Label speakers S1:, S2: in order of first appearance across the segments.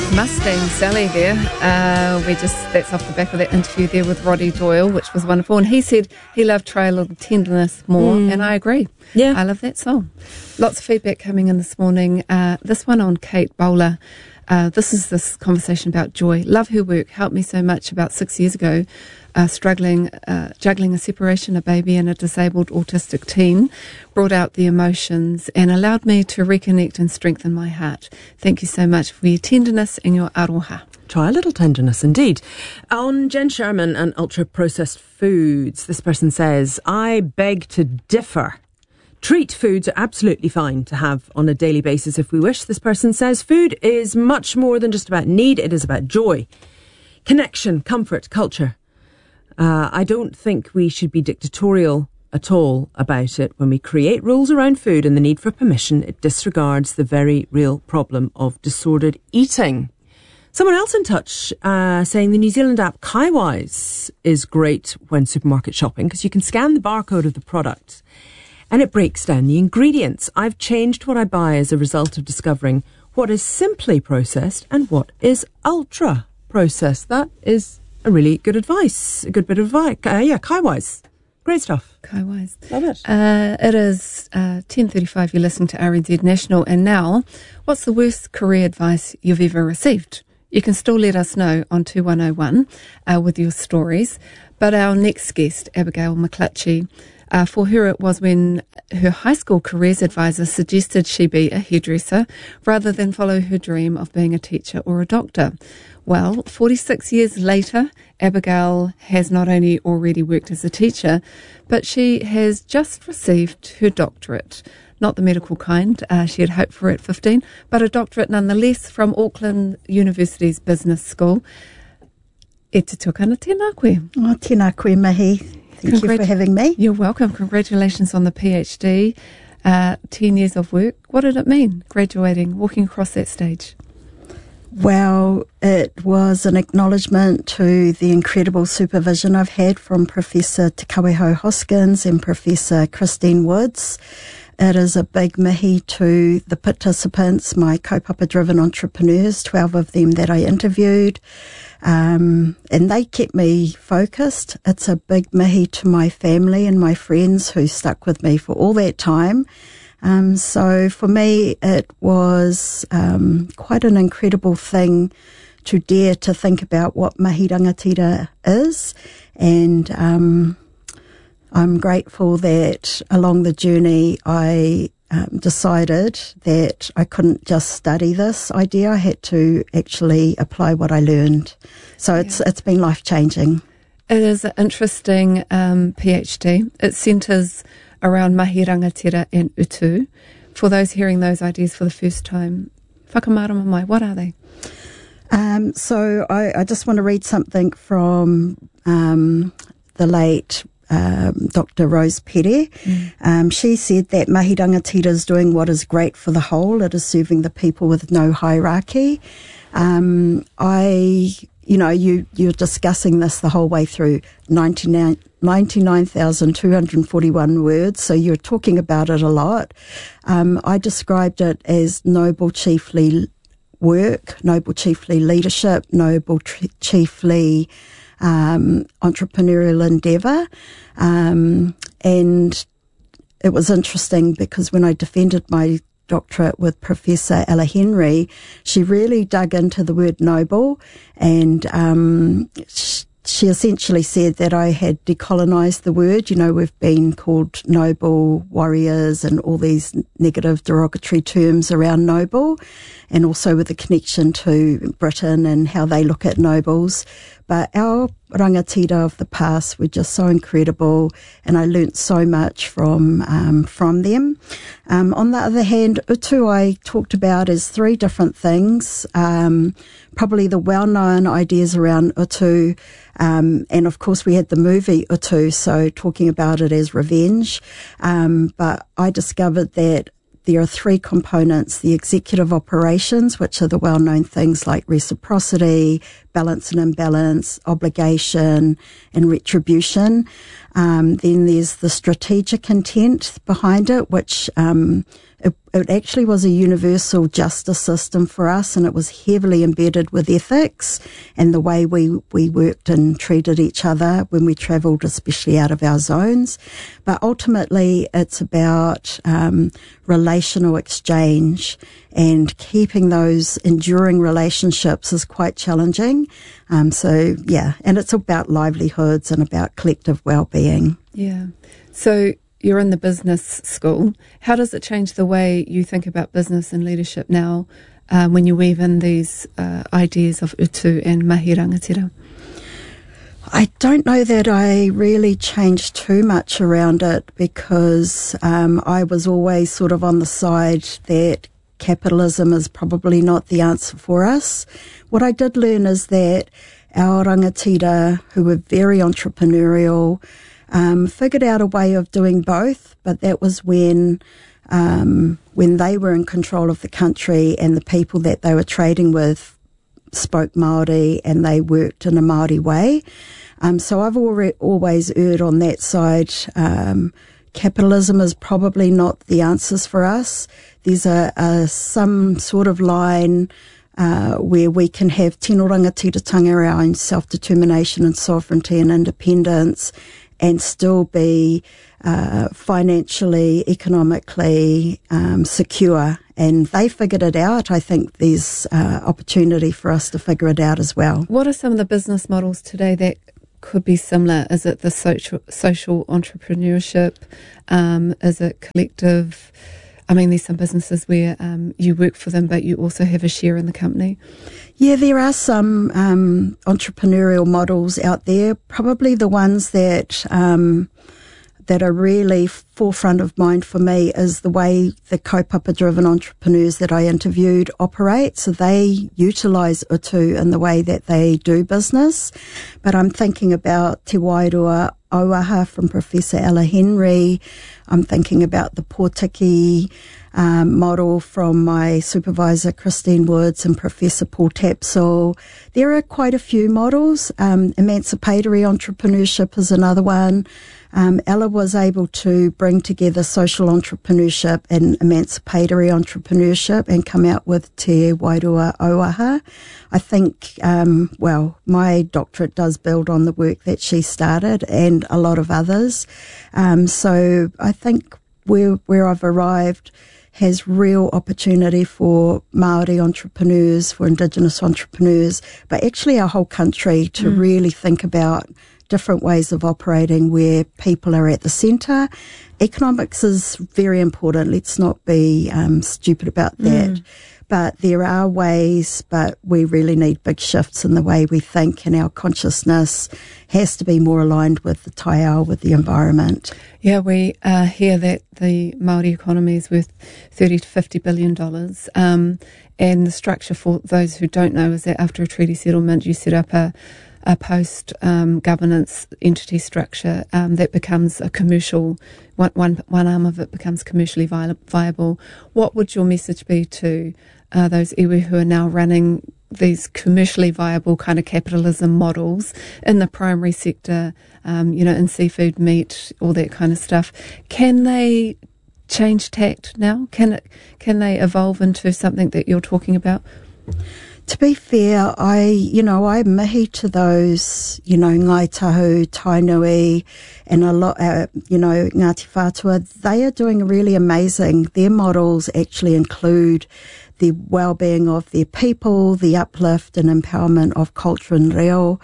S1: Mustang Sally there. That's off the back of that interview there with Roddy Doyle, which was wonderful. And he said he loved Try a Little Tenderness more, and I agree.
S2: Yeah.
S1: I love that song. Lots of feedback coming in this morning. This one on Kate Bowler. This conversation about joy. Love her work. Helped me so much about 6 years ago. Juggling a separation, a baby and a disabled autistic teen, brought out the emotions and allowed me to reconnect and strengthen my heart. Thank you so much for your tenderness and your aroha.
S2: Try a little tenderness, indeed. On Jen Sherman and ultra-processed foods, this person says, I beg to differ. Treat foods are absolutely fine to have on a daily basis if we wish. This person says, food is much more than just about need. It is about joy, connection, comfort, culture. I don't think we should be dictatorial at all about it. When we create rules around food and the need for permission, it disregards the very real problem of disordered eating. Someone else in touch saying the New Zealand app Kaiwise is great when supermarket shopping because you can scan the barcode of the product and it breaks down the ingredients. I've changed what I buy as a result of discovering what is simply processed and what is ultra processed. That is a really good advice, a good bit of advice. Kaiwise. Great stuff.
S1: Kaiwise.
S2: Love it.
S1: It is 10:35. You're listening to RNZ National. And now, what's the worst career advice you've ever received? You can still let us know on 2101 with your stories. But our next guest, Abigail McClutchie, for her it was when her high school careers advisor suggested she be a hairdresser rather than follow her dream of being a teacher or a doctor. Well, 46 years later, Abigail has not only already worked as a teacher, but she has just received her doctorate. Not the medical kind she had hoped for at 15, but a doctorate nonetheless from Auckland University's Business School. E te tukana tēnā koe.
S3: Oh, tēnā koe mahi. Thank you for having me.
S1: You're welcome. Congratulations on the PhD. 10 years of work. What did it mean, graduating, walking across that stage?
S3: Well, it was an acknowledgement to the incredible supervision I've had from Professor Te Kaweho Hoskins and Professor Christine Woods. It is a big mihi to the participants, my kaupapa-driven entrepreneurs, 12 of them that I interviewed, and they kept me focused. It's a big mihi to my family and my friends who stuck with me for all that time. So for me, it was quite an incredible thing to dare to think about what mahi rangatira is, and I'm grateful that along the journey I decided that I couldn't just study this idea. I had to actually apply what I learned. So it's been life-changing.
S1: It is an interesting PhD. It centres around mahi rangatira and utu. For those hearing those ideas for the first time, whakamārama mai, what are they?
S3: So I just want to read something from the late Dr. Rose Pere. She said that mahi rangatira is doing what is great for the whole. It is serving the people with no hierarchy. You're discussing this the whole way through 99,241 words, so you're talking about it a lot. I described it as noble chiefly work, noble chiefly leadership, noble chiefly entrepreneurial endeavour. And it was interesting because when I defended my doctorate with Professor Ella Henry, she really dug into the word noble, and she essentially said that I had decolonised the word. You know, we've been called noble warriors and all these negative derogatory terms around noble, and also with the connection to Britain and how they look at nobles. But our rangatira of the past were just so incredible, and I learnt so much from them. On the other hand, utu I talked about as three different things. Probably the well-known ideas around utu, and of course we had the movie Utu, so talking about it as revenge. But I discovered that there are three components: the executive operations, which are the well-known things like reciprocity, balance and imbalance, obligation, and retribution. Then there's the strategic intent behind it, which it actually was a universal justice system for us, and it was heavily embedded with ethics and the way we worked and treated each other when we travelled, especially out of our zones. But ultimately, it's about relational exchange, and keeping those enduring relationships is quite challenging. And it's about livelihoods and about collective well-being.
S1: Yeah. So you're in the business school. How does it change the way you think about business and leadership now when you weave in these ideas of utu and mahi rangatira?
S3: I don't know that I really changed too much around it, because I was always sort of on the side that capitalism is probably not the answer for us. What I did learn is that our rangatira, who were very entrepreneurial, figured out a way of doing both, but that was when they were in control of the country and the people that they were trading with spoke Māori and they worked in a Māori way. So I've always erred on that side. Capitalism is probably not the answers for us. There's some sort of line where we can have tino rangatiratanga, our own self-determination and sovereignty and independence, and still be financially, economically secure. And they figured it out. I think there's opportunity for us to figure it out as well.
S1: What are some of the business models today that could be similar? Is it the social entrepreneurship? Is it collective? I mean, there's some businesses where you work for them, but you also have a share in the company.
S3: Yeah, there are some entrepreneurial models out there. Probably the ones that are really forefront of mind for me is the way the kaupapa-driven entrepreneurs that I interviewed operate. So they utilise utu in the way that they do business. But I'm thinking about Te Wairua Auaha from Professor Ella Henry. I'm thinking about the Pōtiki model from my supervisor Christine Woods and Professor Paul Tapsell. There are quite a few models. Emancipatory entrepreneurship is another one. Ella was able to bring together social entrepreneurship and emancipatory entrepreneurship and come out with Te Wairua Auaha. I think, my doctorate does build on the work that she started and a lot of others. So I think where I've arrived has real opportunity for Māori entrepreneurs, for Indigenous entrepreneurs, but actually our whole country to really think about different ways of operating where people are at the centre. Economics is very important. Let's not be stupid about that. But there are ways, but we really need big shifts in the way we think, and our consciousness has to be more aligned with the taiao, with the environment.
S1: Yeah, we hear that the Māori economy is worth $30 to $50 billion. And the structure, for those who don't know, is that after a treaty settlement, you set up a post-governance entity structure that becomes a commercial, one arm of it becomes commercially viable. What would your message be to those iwi who are now running these commercially viable kind of capitalism models in the primary sector, in seafood, meat, all that kind of stuff? Can they change tact now? Can they evolve into something that you're talking about?
S3: To be fair, I mihi to those, Ngai Tahu, Tainui, and a lot, Ngāti Whātua. They are doing really amazing. Their models actually include the well-being of their people, the uplift and empowerment of culture and reo.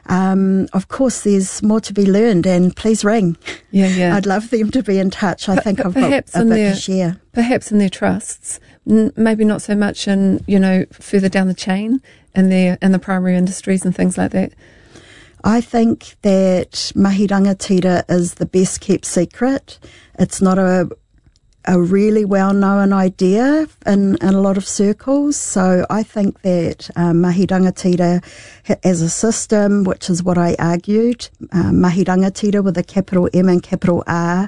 S3: Of course, there's more to be learned, and please ring.
S1: Yeah.
S3: I'd love them to be in touch. I think I've got a bit to share.
S1: Perhaps in their trusts, maybe not so much in, further down the chain in the primary industries and things like that.
S3: I think that mahi rangatira is the best kept secret. It's not a really well-known idea in a lot of circles. So I think that mahi rangatira as a system, which is what I argued, mahi rangatira with a capital M and capital R,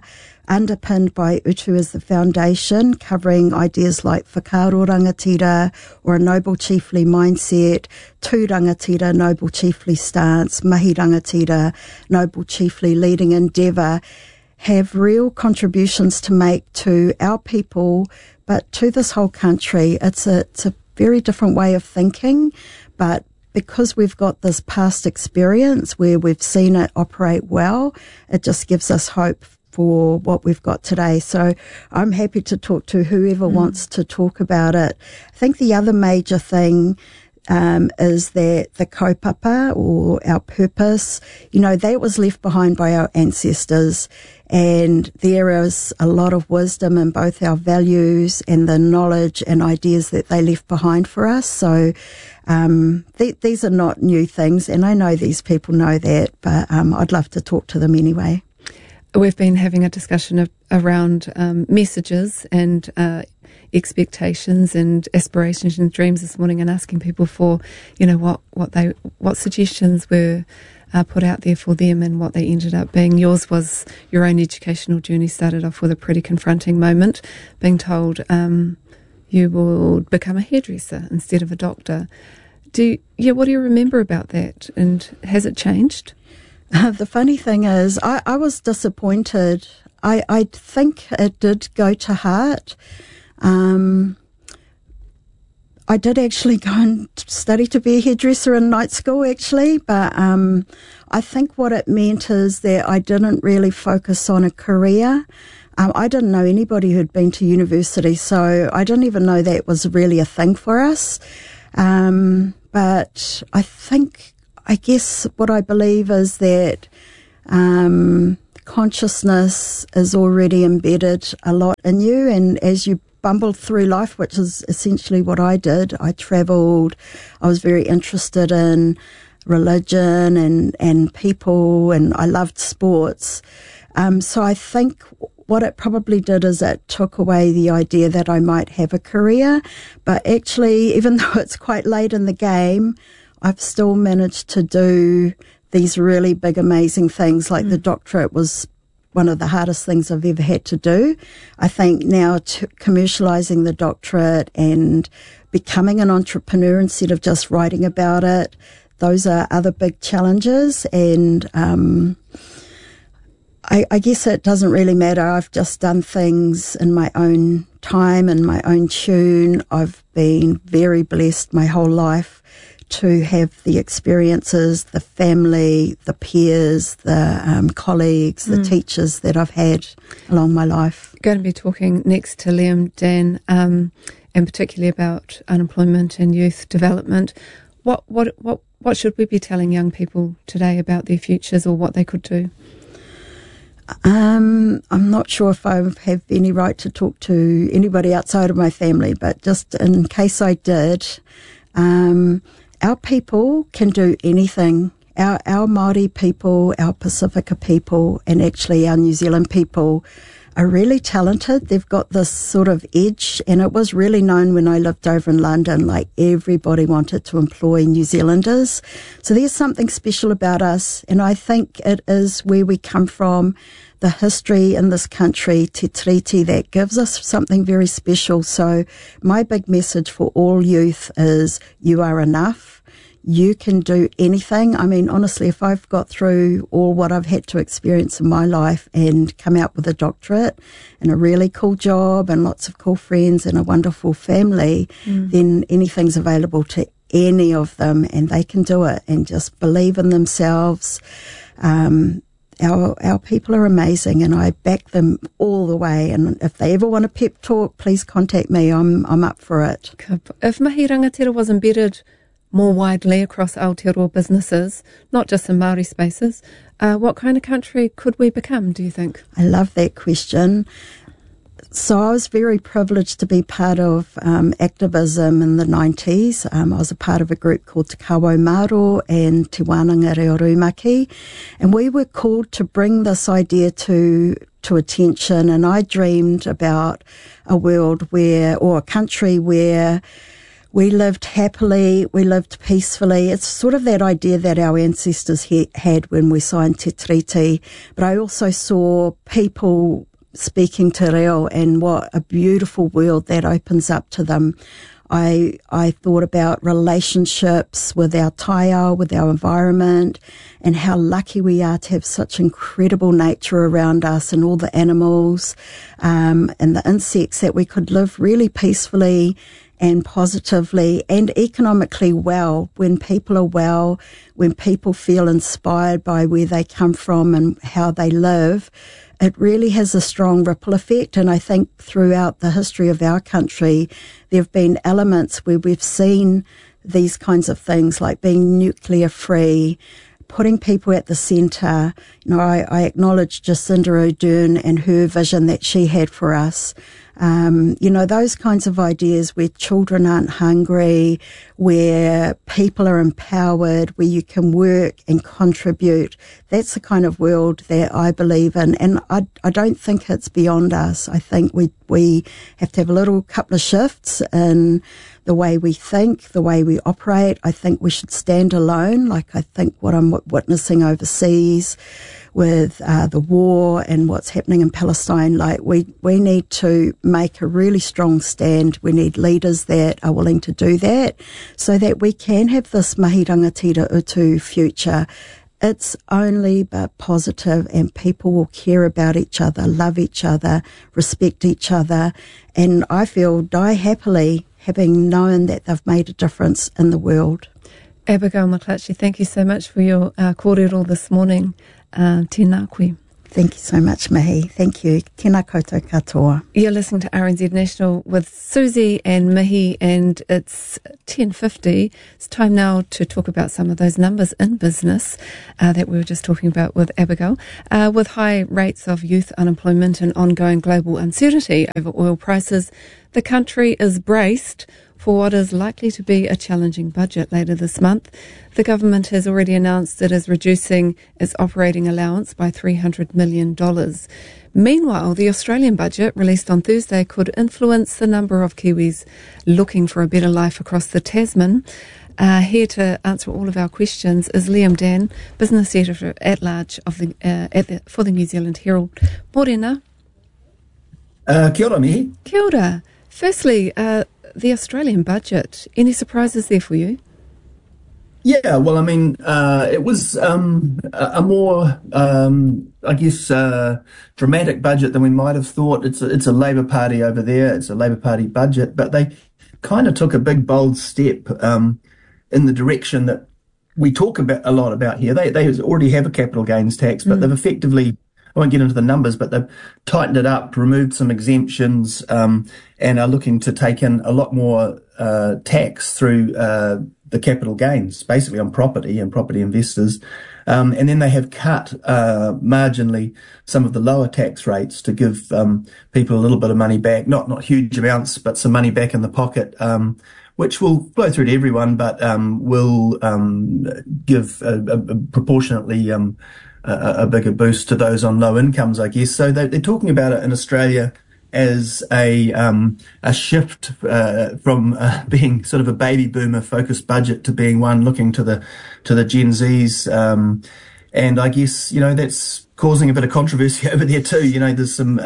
S3: underpinned by utu as the foundation, covering ideas like whakaaro rangatira or a noble chiefly mindset, tū rangatira, noble chiefly stance, mahi rangatira, noble chiefly leading endeavour, have real contributions to make to our people, but to this whole country. It's a very different way of thinking, but because we've got this past experience where we've seen it operate well, it just gives us hope for what we've got today. So I'm happy to talk to whoever wants to talk about it. I think the other major thing is that the kaupapa, or our purpose, that was left behind by our ancestors, and there is a lot of wisdom in both our values and the knowledge and ideas that they left behind for us. So these are not new things, and I know these people know that, but I'd love to talk to them anyway.
S1: We've been having a discussion around messages and expectations and aspirations and dreams this morning, and asking people for, what suggestions were put out there for them and what they ended up being. Yours was your own educational journey started off with a pretty confronting moment, being told you will become a hairdresser instead of a doctor. What do you remember about that, and has it changed?
S3: The funny thing is, I was disappointed. I think it did go to heart. I did actually go and study to be a hairdresser in night school, actually, but I think what it meant is that I didn't really focus on a career. I didn't know anybody who'd been to university, so I didn't even know that was really a thing for us. But I guess what I believe is that consciousness is already embedded a lot in you, and as you bumbled through life, which is essentially what I did, I travelled, I was very interested in religion and people, and I loved sports. So I think what it probably did is it took away the idea that I might have a career, but actually, even though it's quite late in the game, I've still managed to do these really big, amazing things. Like the doctorate was one of the hardest things I've ever had to do. I think now commercialising the doctorate and becoming an entrepreneur instead of just writing about it, those are other big challenges. And I guess it doesn't really matter. I've just done things in my own time and my own tune. I've been very blessed my whole life to have the experiences, the family, the peers, the colleagues, the teachers that I've had along my life.
S1: Going to be talking next to Liam, Dan, and particularly about unemployment and youth development. What should we be telling young people today about their futures or what they could do?
S3: I'm not sure if I have any right to talk to anybody outside of my family, but just in case I did, our people can do anything. Our Māori people, our Pasifika people, and actually our New Zealand people are really talented. They've got this sort of edge, and it was really known when I lived over in London, like everybody wanted to employ New Zealanders. So there's something special about us, and I think it is where we come from, the history in this country, Te Tiriti, that gives us something very special. So my big message for all youth is you are enough. You can do anything. I mean, honestly, if I've got through all what I've had to experience in my life and come out with a doctorate and a really cool job and lots of cool friends and a wonderful family, then anything's available to any of them, and they can do it and just believe in themselves. Our people are amazing, and I back them all the way. And if they ever want a pep talk, please contact me. I'm up for it.
S1: If mahi rangatira was embedded more widely across Aotearoa businesses, not just in Māori spaces, what kind of country could we become, do you think?
S3: I love that question. So I was very privileged to be part of activism in the 90s. I was a part of a group called Te Kawo Māro and Te Wānanga Reo Rūmaki, and we were called to bring this idea to attention, and I dreamed about a world where, or a country where, we lived happily, we lived peacefully. It's sort of that idea that our ancestors had when we signed Te Tiriti. But I also saw people speaking te reo and what a beautiful world that opens up to them. I thought about relationships with our taiao, with our environment, and how lucky we are to have such incredible nature around us and all the animals, and the insects, that we could live really peacefully and positively and economically well. When people are well, when people feel inspired by where they come from and how they live, it really has a strong ripple effect. And I think throughout the history of our country, there have been elements where we've seen these kinds of things, like being nuclear free, putting people at the centre. You know, I acknowledge Jacinda Ardern and her vision that she had for us. You know, those kinds of ideas where children aren't hungry, where people are empowered, where you can work and contribute. That's the kind of world that I believe in. And I don't think it's beyond us. I think we have to have a little couple of shifts in the way we think, the way we operate. I think we should stand alone. Like, I think what I'm witnessing overseas with the war and what's happening in Palestine, like we need to make a really strong stand. We need leaders that are willing to do that so that we can have this mahi rangatira utu future. It's only but positive, and people will care about each other, love each other, respect each other, and I feel die happily having known that they've made a difference in the world.
S1: Abigail McClatchy, thank you so much for your kōrero this morning. Tēnā koe.
S3: Thank you so much, Mihi. Thank you. Tēnā koutou katoa.
S1: You're listening to RNZ National with Susie and Mihi, and it's 10:50. It's time now to talk about some of those numbers in business that we were just talking about with Abigail. With high rates of youth unemployment and ongoing global uncertainty over oil prices, the country is braced for what is likely to be a challenging budget later this month. The government has already announced it is reducing its operating allowance by $300 million. Meanwhile, the Australian budget, released on Thursday, could influence the number of Kiwis looking for a better life across the Tasman. Here to answer all of our questions is Liam Dan, Business Editor-at-Large of for the New Zealand Herald. Morena.
S4: Kia ora, Mihi.
S1: Kia ora. Firstly, the Australian budget, any surprises there for you?
S4: Yeah, well, I mean, it was a more, I guess, dramatic budget than we might have thought. It's a Labour Party over there. It's a Labour Party budget, but they kind of took a big, bold step in the direction that we talk about a lot about here. They already have a capital gains tax, but they've effectively, I won't get into the numbers, but they've tightened it up, removed some exemptions, and are looking to take in a lot more tax through the capital gains, basically on property and property investors. And then they have cut marginally some of the lower tax rates to give people a little bit of money back, not huge amounts, but some money back in the pocket, which will flow through to everyone, but will give a proportionately a bigger boost to those on low incomes, I guess. So they're talking about it in Australia as a shift from being sort of a baby boomer focused budget to being one looking to the Gen Zs, and I guess that's causing a bit of controversy over there too. There's some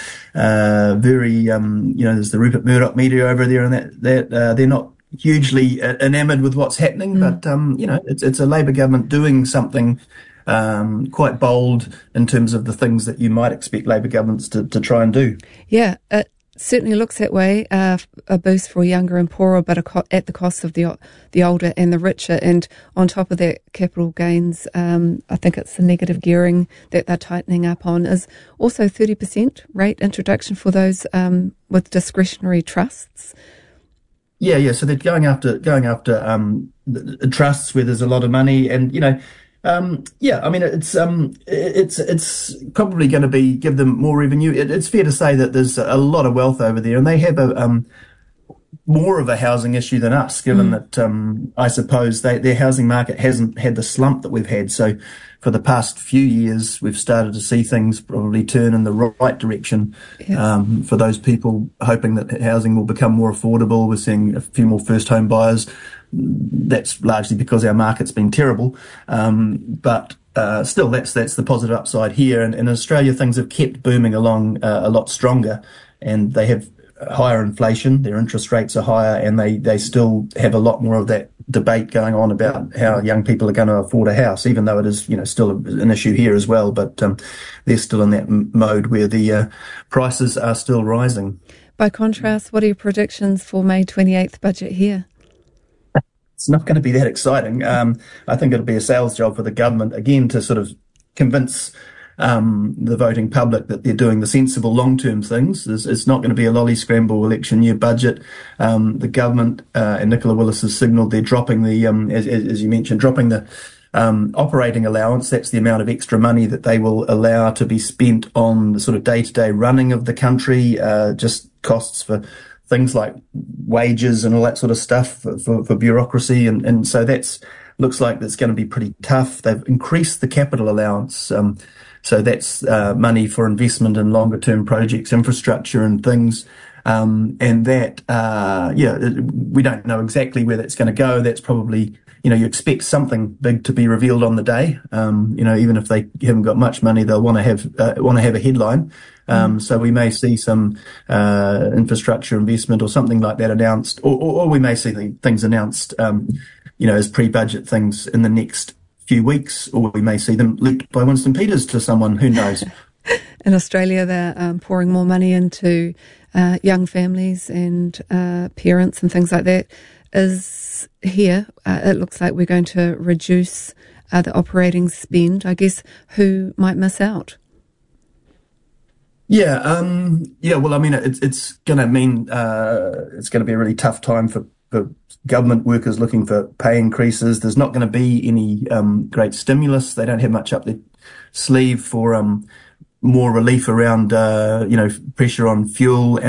S4: very there's the Rupert Murdoch media over there, and that they're not hugely enamoured with what's happening, but it's a Labor government doing something quite bold in terms of the things that you might expect Labor governments to try and do.
S1: Yeah, it certainly looks that way. A boost for younger and poorer, but at the cost of the older and the richer. And on top of that, capital gains, I think it's the negative gearing that they're tightening up on, is also 30% rate introduction for those with discretionary trusts.
S4: Yeah. So they're going after the trusts where there's a lot of money, and I mean, it's probably going to give them more revenue. It's fair to say that there's a lot of wealth over there, and they have more of a housing issue than us, given that I suppose their housing market hasn't had the slump that we've had. So for the past few years, we've started to see things probably turn in the right direction. Yes. For those people hoping that housing will become more affordable. We're seeing a few more first home buyers. That's largely because our market's been terrible. But still, that's the positive upside here. And in Australia, things have kept booming along a lot stronger, and they have higher inflation. Their interest rates are higher, and they still have a lot more of that debate going on about how young people are going to afford a house, even though it is, still an issue here as well. But they're still in that mode where the prices are still rising.
S1: By contrast, what are your predictions for May 28th budget here?
S4: It's not going to be that exciting. I think it'll be a sales job for the government, again, to sort of convince the voting public that they're doing the sensible long-term things. It's not going to be a lolly scramble election year budget. The government and Nicola Willis has signalled they're dropping the, as you mentioned, dropping the operating allowance. That's the amount of extra money that they will allow to be spent on the sort of day-to-day running of the country, just costs for things like wages and all that sort of stuff for bureaucracy. And so looks like that's going to be pretty tough. They've increased the capital allowance. So that's money for investment in longer term projects, infrastructure and things. And that, we don't know exactly where that's going to go. That's probably, you expect something big to be revealed on the day. Even if they haven't got much money, they'll want to have a headline. So we may see some infrastructure investment or something like that announced, or we may see things announced, as pre-budget things in the next few weeks, or we may see them leaked by Winston Peters to someone, who knows.
S1: In Australia, they're pouring more money into young families and parents and things like that. Is here, it looks like we're going to reduce the operating spend. I guess who might miss out?
S4: Well, I mean, it's going to mean it's going to be a really tough time for government workers looking for pay increases. There's not going to be any great stimulus. They don't have much up their sleeve for more relief around, pressure on fuel